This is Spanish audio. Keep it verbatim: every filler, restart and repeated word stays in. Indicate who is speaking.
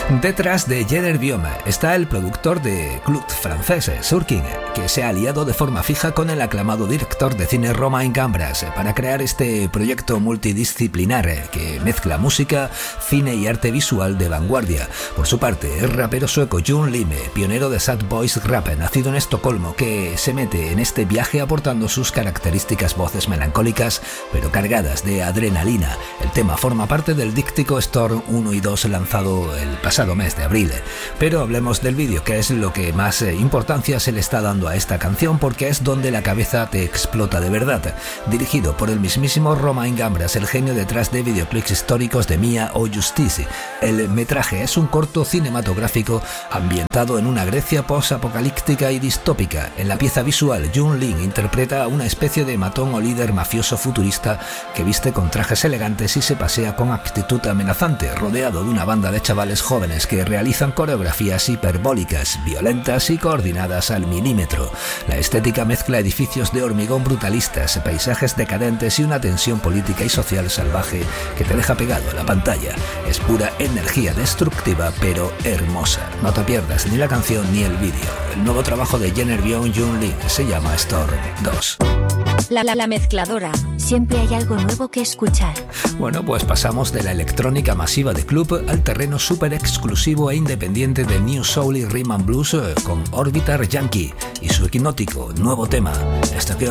Speaker 1: Detrás de Jenner Biome está el productor de club francés Surkin, que se ha aliado de forma fija con el aclamado director de cine Romain Gambras para crear este proyecto multidisciplinar que mezcla música, cine y arte visual de vanguardia. Por su parte, el rapero sueco Jon Lime, pionero de Sad Boys Rap, nacido en Estocolmo, que se mete en este viaje aportando sus características voces melancólicas pero cargadas de adrenalina. El tema forma parte del díptico Storm uno y dos lanzado el pasado mes de abril. Pero hablemos del vídeo, que es lo que más importancia se le está dando a esta canción, porque es donde la cabeza te explota de verdad. Dirigido por el mismísimo Romain Gambras, el genio detrás de videoclips históricos de Mia o Justice. El metraje es un corto cinematográfico ambientado en una Grecia post-apocalíptica y distópica. En la pieza visual, Jon Lime interpreta a una especie de matón o líder mafioso futurista que viste con trajes elegantes y se pasea con actitud amenazante, rodeado de una banda de chavales jóvenes que realizan coreografías hiperbólicas, violentas y coordinadas al milímetro. La estética mezcla edificios de hormigón brutalistas, paisajes decadentes y una tensión política y social salvaje que te deja pegado a la pantalla. Es pura energía destructiva pero hermosa. No te pierdas ni la canción ni el vídeo. El nuevo trabajo de Jenner Biome Jon Lime se llama Storm dos.
Speaker 2: La, la, la mezcladora. Siempre hay algo nuevo que escuchar.
Speaker 1: Bueno, pues pasamos de la electrónica masiva de club al terreno súper exclusivo e independiente de New Soul y Rhythm and Blues con Orbital Yankee y su hipnótico nuevo tema. Esto que